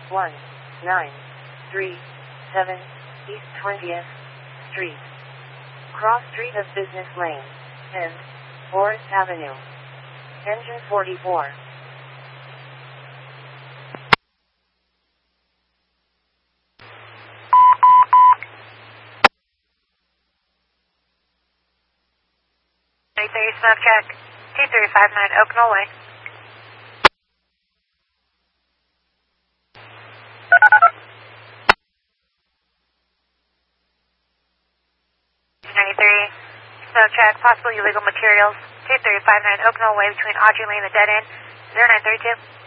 1937 East 20th Street. Cross Street of Business Lane and Forest Avenue. Engine 44. Smoke check. 2359 Oaknell Way. Smoke check. Possible illegal materials. 2359 Oaknell Way between Audrey Lane and the dead end. 0932.